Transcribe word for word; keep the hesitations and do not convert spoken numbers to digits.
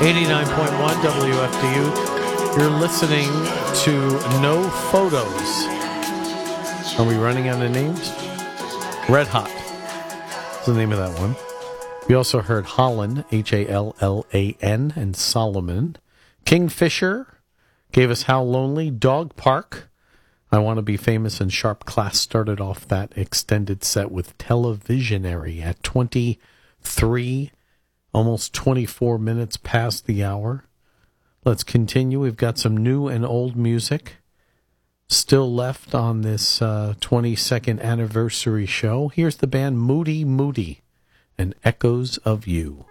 eighty-nine point one W F D U. You're listening to No Photos. Are we running out of names? Red Hot is the name of that one. We also heard Holland, H A L L A N, and Solomon. Kingfisher gave us How Lonely. Dog Park, I Want to Be Famous, and Sharp Class started off that extended set with Televisionary at twenty-three, almost twenty-four minutes past the hour. Let's continue. We've got some new and old music still left on this uh, twenty-second anniversary show. Here's the band Moody Moody and Echoes of You.